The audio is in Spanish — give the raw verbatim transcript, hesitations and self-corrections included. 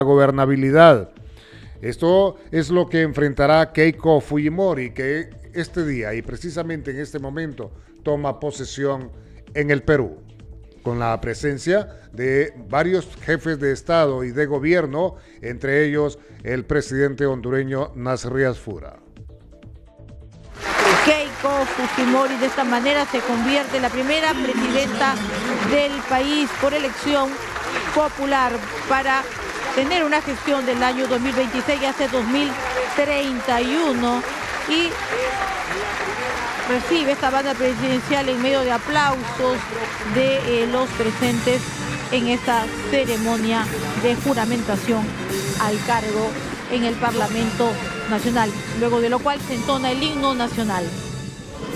gobernabilidad. Esto es lo que enfrentará Keiko Fujimori, que este día y precisamente en este momento toma posesión en el Perú, con la presencia de varios jefes de Estado y de gobierno, entre ellos el presidente hondureño Nasrías Fura. Keiko Fujimori de esta manera se convierte en la primera presidenta del país por elección popular para tener una gestión del año dos mil veintiséis hasta dos mil treinta y uno y recibe esta banda presidencial en medio de aplausos de eh, los presentes en esta ceremonia de juramentación al cargo en el Parlamento Nacional, luego de lo cual se entona el himno nacional.